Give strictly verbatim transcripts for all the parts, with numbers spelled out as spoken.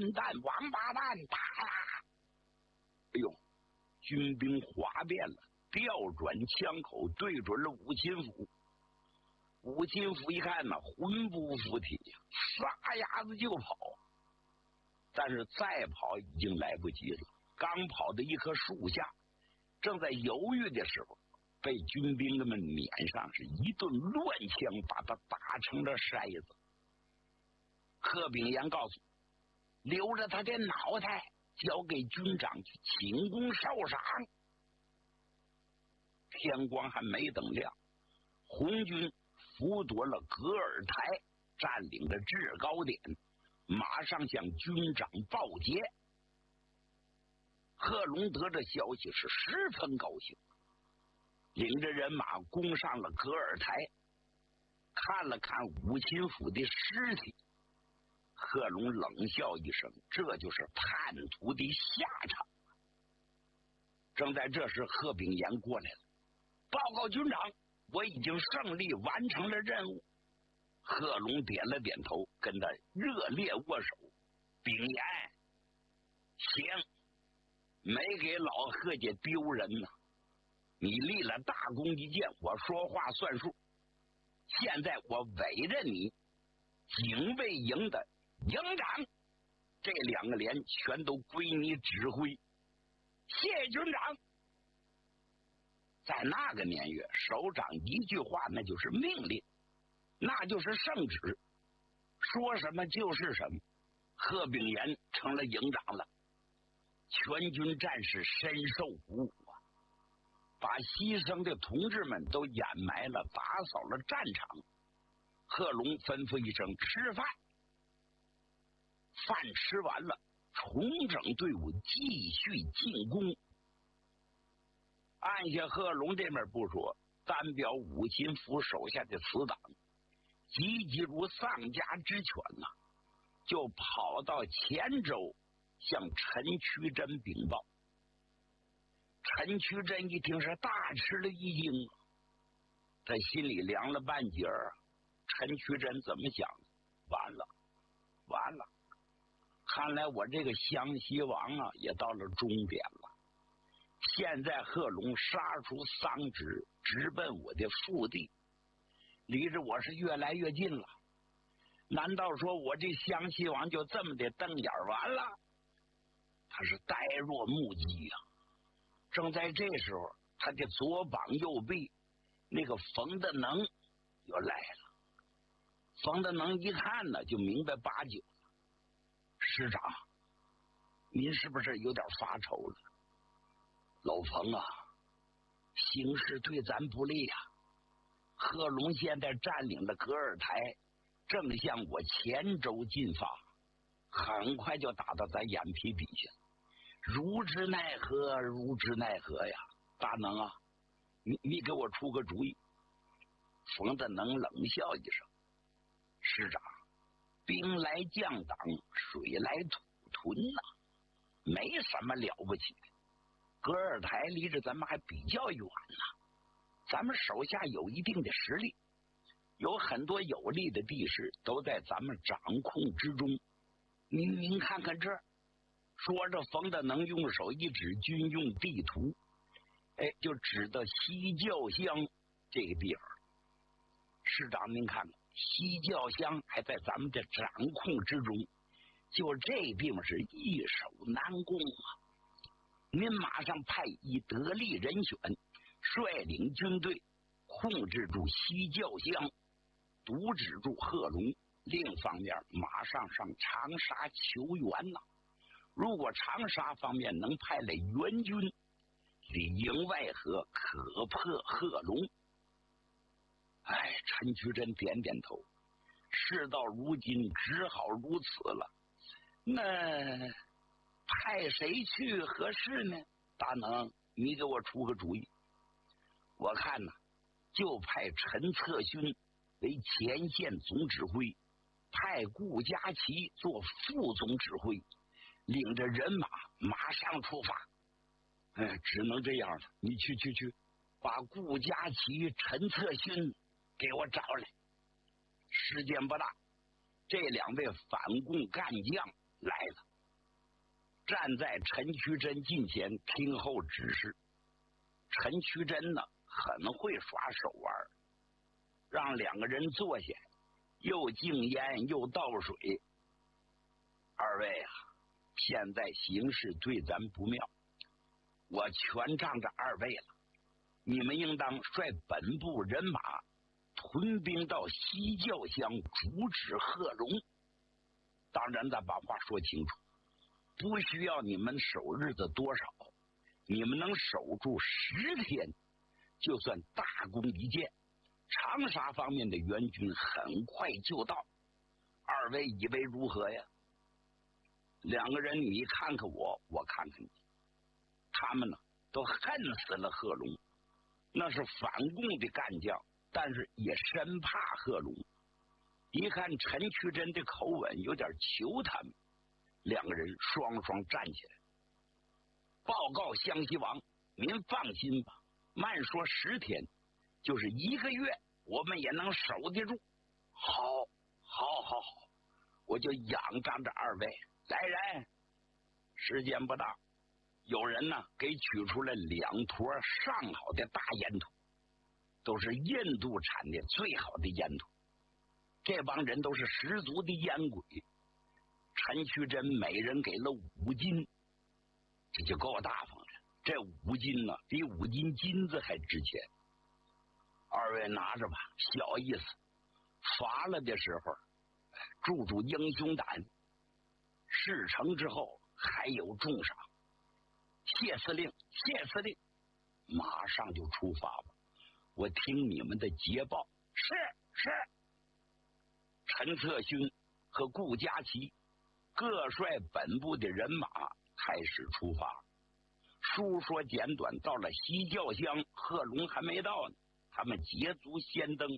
混蛋、王八蛋，打呀！哎呦，军兵哗变了，调转枪口对准了武秦府。武秦府一看呢，魂不附体呀，撒丫子就跑。但是再跑已经来不及了，刚跑到一棵树下，正在犹豫的时候，被军兵们撵上是一顿乱枪，把他打成了筛子。贺炳炎告诉留着他的脑袋交给军长去请功受赏。天光还没等亮，红军俘夺了格尔台，占领了制高点，马上向军长报捷。贺龙得这消息是十分高兴，领着人马攻上了格尔台，看了看武秦府的尸体，贺龙冷笑一声，这就是叛徒的下场。正在这时，贺炳炎过来了，报告军长，我已经胜利完成了任务。贺龙点了点头，跟他热烈握手。炳炎，行，没给老贺家丢人呢。你立了大功一件，我说话算数。现在我委任你警卫营的营长，这两个连全都归你指挥。谢军长。在那个年月，首长一句话那就是命令，那就是圣旨，说什么就是什么。贺炳炎成了营长了，全军战士深受鼓舞啊，把牺牲的同志们都掩埋了，打扫了战场。贺龙吩咐一声吃饭，饭吃完了，重整队伍，继续进攻。按下贺龙这边不说，单表武秦府手下的死党急急如丧家之犬呐、啊，就跑到黔州向陈渠珍禀报。陈渠珍一听是大吃了一惊，在心里凉了半截儿。陈渠珍怎么想的？完了，完了！看来我这个湘西王啊，也到了终点了。现在贺龙杀出桑植，直奔我的腹地，离着我是越来越近了。难道说我这湘西王就这么的瞪眼完了？他是呆若木鸡呀、啊！正在这时候，他的左膀右臂那个冯德能又来了。冯德能一看呢，就明白八九了。师长，您是不是有点发愁了？老冯啊，形势对咱不利啊！贺龙现在占领了格尔台，正向我黔州进发，很快就打到咱眼皮底下，如之奈何，如之奈何呀！大能啊，你你给我出个主意。冯德能冷笑一声：“师长，兵来将挡，水来土屯呐、啊，没什么了不起的。格尔台离着咱们还比较远呢，咱们手下有一定的实力，有很多有利的地势都在咱们掌控之中。您您看看这。”说着，冯德能用手一指军用地图，哎，就指到西教乡这个地方。师长，您看看，西教乡还在咱们的掌控之中，就这地方是易守难攻啊！您马上派一得力人选，率领军队控制住西教乡，阻止住贺龙。另一方面，马上上长沙求援呐、啊！如果长沙方面能派来援军，里应外合，可破贺龙。哎，陈渠珍点点头，事到如今只好如此了。那派谁去合适呢？大能，你给我出个主意。我看呢，就派陈策勋为前线总指挥，派顾嘉祺做副总指挥，领着人马马上出发。哎，只能这样了。你去去去，把顾嘉祺、陈策勋给我找来。时间不大，这两位反共干将来了。 站在陈渠珍近前听候指示。陈渠珍呢很会耍手腕，让两个人坐下，又敬烟又倒水。二位啊，现在形势对咱不妙，我全仗着二位了，你们应当率本部人马屯兵到西教乡阻止贺龙。当然咱把话说清楚，不需要你们守日子多少，你们能守住十天，就算大功一件。长沙方面的援军很快就到，二位以为如何呀？两个人你看看我，我看看你，他们呢都恨死了贺龙，那是反共的干将，但是也深怕贺龙。一看陈渠珍的口吻有点求他们，两个人双双站起来，报告湘西王，您放心吧，慢说十天，就是一个月，我们也能守得住。好，好，好，好，我就仰仗着二位。来人，时间不大，有人呢给取出了两坨上好的大烟土，都是印度产的最好的烟土。这帮人都是十足的烟鬼。陈渠珍每人给了五斤，这就够大方了。这五斤呢，比五斤金子还值钱。二位拿着吧，小意思。罚了的时候，助助英雄胆。事成之后还有重赏。谢司令，谢司令，马上就出发吧。我听你们的捷报。是是。陈策勋和顾嘉祺各率本部的人马开始出发。书说简短，到了西教乡，贺龙还没到呢，他们捷足先登。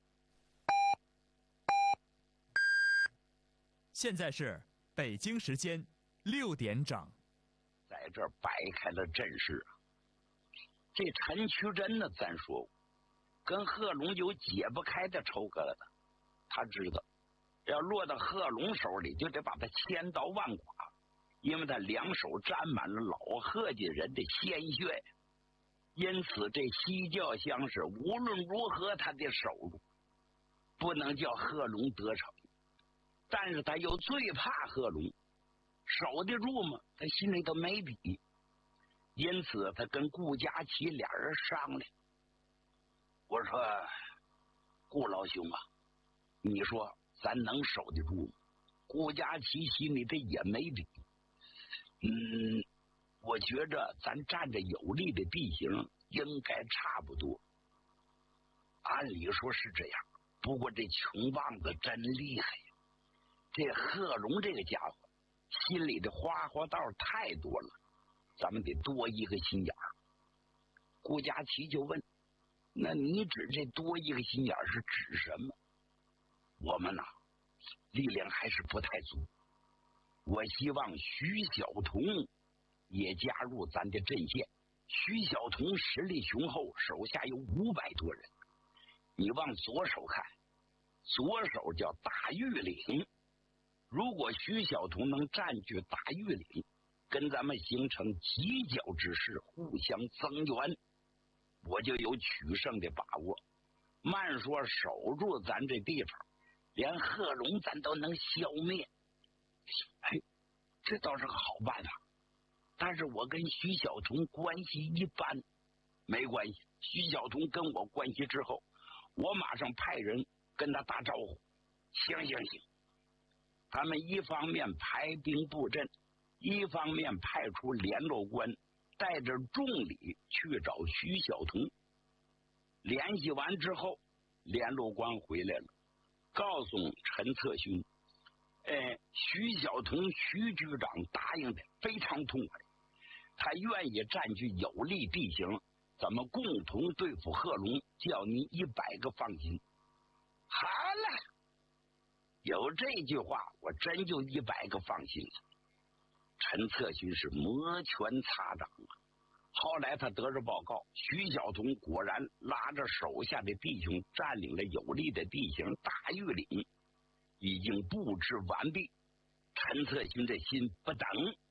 现在是北京时间六点整， 在这儿摆开了阵势。这陈渠珍呢，咱说过，跟贺龙有解不开的仇疙瘩。他知道，要落到贺龙手里，就得把他千刀万剐，因为他两手沾满了老贺家人的鲜血。因此，这西教乡是无论如何他得守住，不能叫贺龙得逞。但是他又最怕贺龙，守得住吗？他心里头没底。因此，他跟顾嘉祺俩人商量。我说，顾老兄啊，你说咱能守得住吗？顾嘉祺心里头也没底。嗯，我觉着咱占着有利的地形，应该差不多。按理说是这样，不过这穷棒子真厉害呀！这贺龙这个家伙心里的花花道太多了，咱们得多一个心眼儿。顾嘉祺就问：那你指这多一个心眼儿是指什么？我们呐、啊，力量还是不太足。我希望徐小彤也加入咱的阵线。徐小彤实力雄厚，手下有五百多人。你往左手看，左手叫大峪岭。如果徐小彤能占据大峪岭，跟咱们形成犄角之势，互相增援，我就有取胜的把握。慢说守住咱这地方，连贺龙咱都能消灭。哎，这倒是个好办法。但是我跟徐小彤关系一般。没关系，徐小彤跟我关系之后，我马上派人跟他打招呼。行行行。他们一方面排兵布阵，一方面派出联络官带着重礼去找徐小彤。联系完之后，联络官回来了，告诉陈策勋，呃，徐小彤徐局长答应的非常痛快，他愿意占据有利地形，咱们共同对付贺龙，叫您一百个放心。好了，有这句话，我真就一百个放心了。陈策勋是摩拳擦掌啊！后来他得着报告，徐小彤果然拉着手下的弟兄占领了有利的地形大峪岭，已经布置完毕。陈策勋的心不等，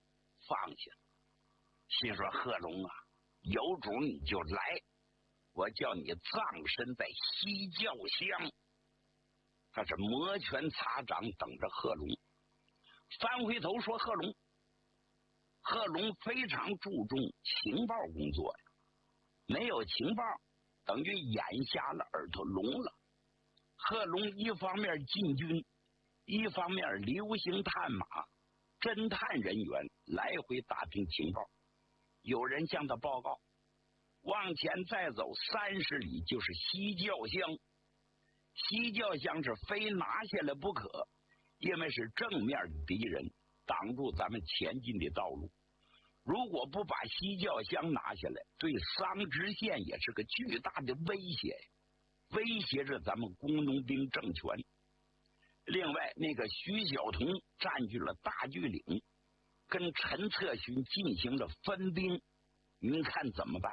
放下了，心说贺龙啊，有种你就来，我叫你葬身在西教乡。他是摩拳擦掌等着贺龙。翻回头说贺龙，贺龙非常注重情报工作呀，没有情报等于眼瞎了耳朵聋了。贺龙一方面进军，一方面流行探马，侦探人员来回打听情报。有人向他报告，往前再走三十里就是西教乡。西教乡是非拿下来不可，因为是正面的敌人，挡住咱们前进的道路。如果不把西教乡拿下来，对桑植县也是个巨大的威胁，威胁着咱们工农兵政权。另外，那个徐小彤占据了大巨岭，跟陈策勋进行了分兵，您看怎么办？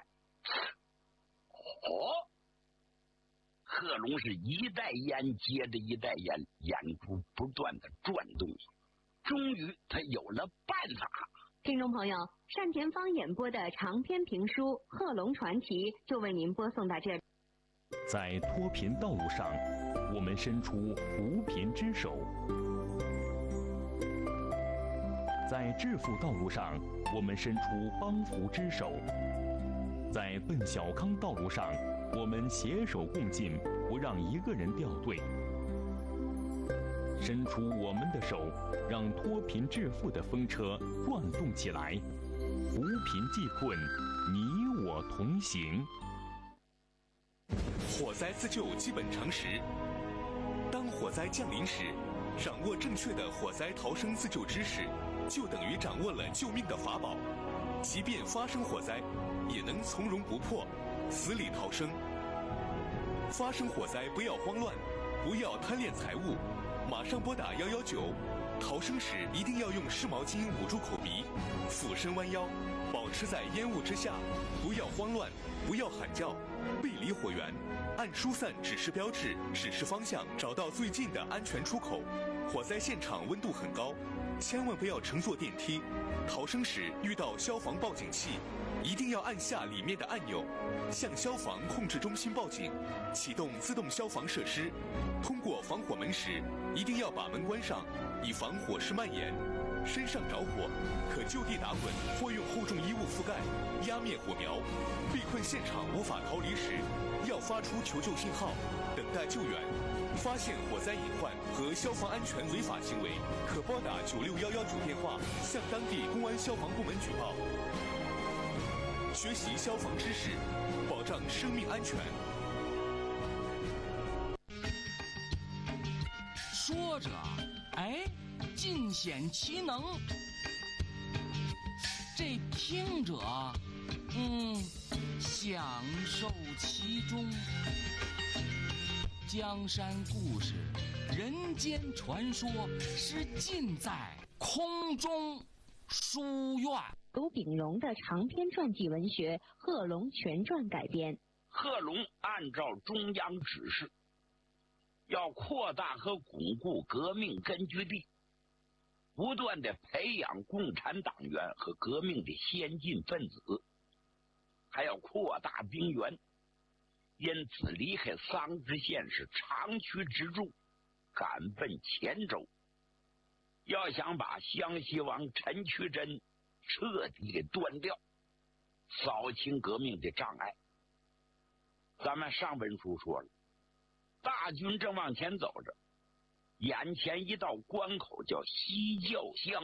哦，贺龙是一袋烟接着一袋烟，眼珠不断的转动，终于他有了办法。 听众朋友，单田芳演播的长篇评书《贺龙传奇》就为您播送到这里。 在脱贫道路上，我们伸出扶贫之手；在致富道路上，我们伸出帮扶之手；在奔小康道路上，我们携手共进，不让一个人掉队。伸出我们的手，让脱贫致富的风车转动起来，扶贫济困，你我同行。 火灾自救基本常识：当火灾降临时，掌握正确的火灾逃生自救知识，就等于掌握了救命的法宝。即便发生火灾，也能从容不迫，死里逃生。发生火灾不要慌乱，不要贪恋财物，马上拨打一一九。逃生时一定要用湿毛巾捂住口鼻，俯身弯腰，保持在烟雾之下，不要慌乱，不要喊叫，背离火源，按疏散指示标志指示方向，找到最近的安全出口。火灾现场温度很高，千万不要乘坐电梯。逃生时遇到消防报警器，一定要按下里面的按钮，向消防控制中心报警，启动自动消防设施。通过防火门时，一定要把门关上，以防火势蔓延。身上着火，可就地打滚或用厚重衣物覆盖，压灭火苗。被困现场无法逃离时，要发出求救信号，等待救援。发现火灾隐患和消防安全违法行为，可拨打九六一一九电话向当地公安消防部门举报。学习消防知识，保障生命安全。 说着，哎，尽显其能；这听者，嗯，享受其中。江山故事，人间传说，是尽在空中书院。 由秉荣的长篇传记文学《贺龙全传》改编。 贺龙按照中央指示，要扩大和巩固革命根据地，不断的培养共产党员和革命的先进分子，还要扩大兵源。因此离开桑植县是长驱直入，赶奔黔州。要想把湘西王陈渠珍彻底给断掉，扫清革命的障碍。咱们上文书说了，大军正往前走着，眼前一道关口叫西教乡。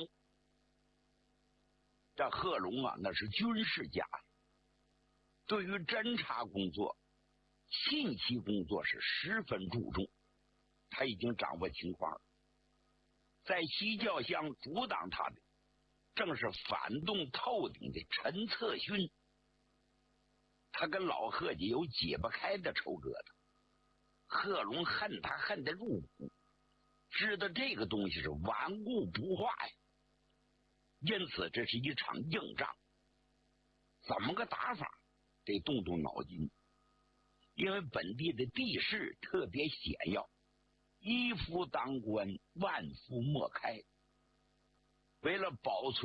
这贺龙啊，那是军事家，对于侦察工作、信息工作是十分注重，他已经掌握情况了。在西教乡阻挡他的，正是反动透顶的陈策勋。他跟老贺家有解不开的仇疙瘩，贺龙恨他恨得入骨，知道这个东西是顽固不化呀。因此这是一场硬仗，怎么个打法得动动脑筋。因为本地的地势特别险要，一夫当关，万夫莫开。为了保存